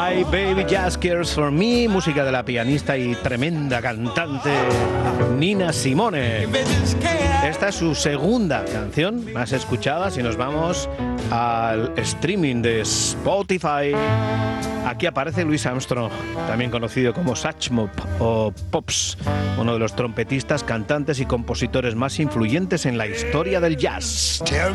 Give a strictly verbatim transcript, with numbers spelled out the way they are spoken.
My Baby Just Cares For Me, música de la pianista y tremenda cantante Nina Simone. Esta es su segunda canción más escuchada si nos vamos al streaming de Spotify. Aquí aparece Louis Armstrong, también conocido como Satchmo o Pops, uno de los trompetistas, cantantes y compositores más influyentes en la historia del jazz.